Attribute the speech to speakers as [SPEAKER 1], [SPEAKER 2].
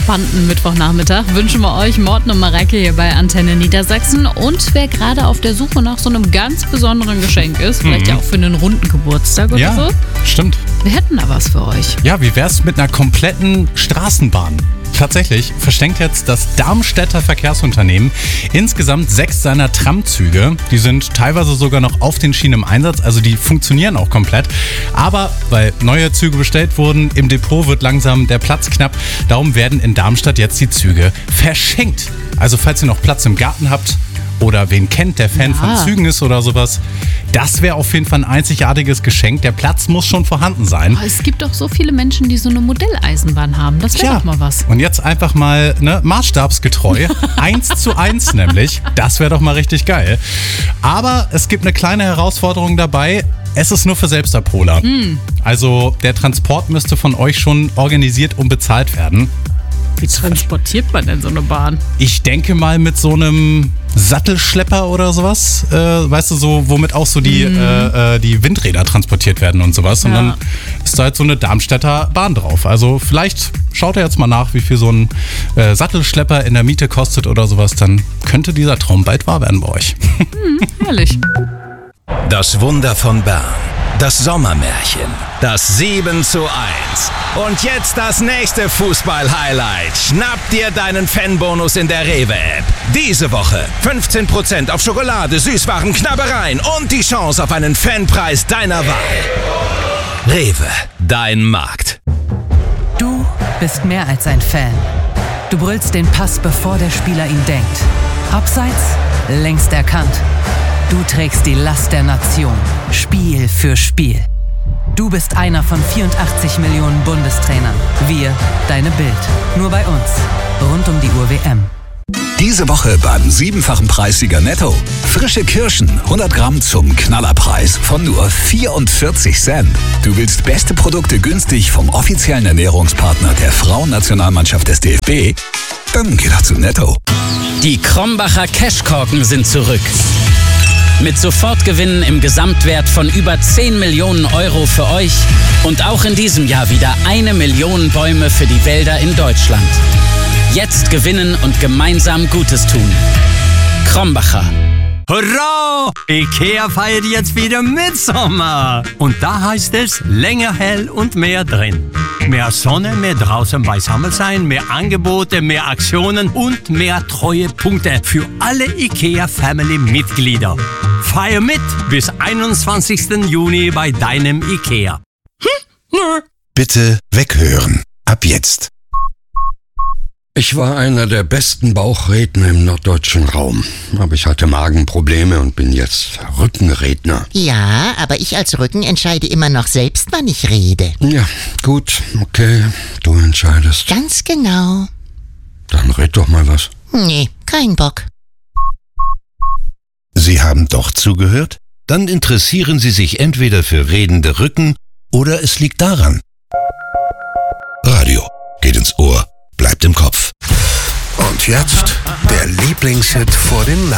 [SPEAKER 1] entspannten Mittwochnachmittag wünschen wir euch Morten und Mareike hier bei Antenne Niedersachsen. Und wer gerade auf der Suche nach so einem ganz besonderen Geschenk ist, vielleicht ja auch für einen runden Geburtstag oder so.
[SPEAKER 2] Stimmt.
[SPEAKER 1] Wir hätten da was für euch.
[SPEAKER 2] Ja, wie wär's mit einer kompletten Straßenbahn? Tatsächlich verschenkt jetzt das Darmstädter Verkehrsunternehmen insgesamt 6 seiner Tramzüge. Die sind teilweise sogar noch auf den Schienen im Einsatz, also die funktionieren auch komplett. Aber weil neue Züge bestellt wurden, im Depot wird langsam der Platz knapp. Darum werden in Darmstadt jetzt die Züge verschenkt. Also falls ihr noch Platz im Garten habt oder wen kennt, der Fan von Zügen ist oder sowas, das wäre auf jeden Fall ein einzigartiges Geschenk. Der Platz muss schon vorhanden sein.
[SPEAKER 1] Aber es gibt doch so viele Menschen, die so eine Modelleisenbahn haben. Das wäre doch mal was.
[SPEAKER 2] Und jetzt einfach mal maßstabsgetreu, 1:1 nämlich. Das wäre doch mal richtig geil. Aber es gibt eine kleine Herausforderung dabei. Es ist nur für Selbstabholer. Also der Transport müsste von euch schon organisiert und bezahlt werden.
[SPEAKER 1] Wie transportiert man denn so eine Bahn?
[SPEAKER 2] Ich denke mal mit so einem Sattelschlepper oder sowas, weißt du, so womit auch so die Windräder transportiert werden und sowas. Und dann ist da halt so eine Darmstädter Bahn drauf. Also vielleicht schaut ihr jetzt mal nach, wie viel so ein Sattelschlepper in der Miete kostet oder sowas. Dann könnte dieser Traum bald wahr werden bei euch.
[SPEAKER 1] Herrlich.
[SPEAKER 3] Das Wunder von Bern. Das Sommermärchen. Das 7:1. Und jetzt das nächste Fußball-Highlight. Schnapp dir deinen Fanbonus in der Rewe-App. Diese Woche 15% auf Schokolade, Süßwaren, Knabbereien und die Chance auf einen Fanpreis deiner Wahl. Rewe, dein Markt.
[SPEAKER 4] Du bist mehr als ein Fan. Du brüllst den Pass, bevor der Spieler ihn denkt. Abseits, längst erkannt. Du trägst die Last der Nation, Spiel für Spiel. Du bist einer von 84 Millionen Bundestrainern. Wir, deine Bild. Nur bei uns. Rund um die Uhr WM.
[SPEAKER 5] Diese Woche beim 7-fachen Preissieger Netto. Frische Kirschen, 100 Gramm zum Knallerpreis von nur 44 Cent. Du willst beste Produkte günstig vom offiziellen Ernährungspartner der Frauennationalmannschaft des DFB? Dann geh doch zu Netto.
[SPEAKER 6] Die Krombacher Cashkorken sind zurück. Mit Sofortgewinnen im Gesamtwert von über 10 Millionen Euro für euch und auch in diesem Jahr wieder 1 Million Bäume für die Wälder in Deutschland. Jetzt gewinnen und gemeinsam Gutes tun. Krombacher.
[SPEAKER 7] Hurra! Ikea feiert jetzt wieder Mitsommer. Und da heißt es länger hell und mehr drin. Mehr Sonne, mehr draußen beisammen sein, mehr Angebote, mehr Aktionen und mehr Treuepunkte für alle Ikea-Family-Mitglieder. Feier mit bis 21. Juni bei deinem Ikea.
[SPEAKER 8] Bitte weghören. Ab jetzt.
[SPEAKER 9] Ich war einer der besten Bauchredner im norddeutschen Raum. Aber ich hatte Magenprobleme und bin jetzt Rückenredner.
[SPEAKER 10] Ja, aber ich als Rücken entscheide immer noch selbst, wann ich rede.
[SPEAKER 9] Ja, gut, okay, du entscheidest.
[SPEAKER 10] Ganz genau.
[SPEAKER 9] Dann red doch mal was.
[SPEAKER 10] Nee, kein Bock.
[SPEAKER 8] Sie haben doch zugehört? Dann interessieren Sie sich entweder für redende Rücken oder es liegt daran. Radio geht ins Ohr, bleibt im Kopf.
[SPEAKER 11] Und jetzt der Lieblingshit vor den Lernen.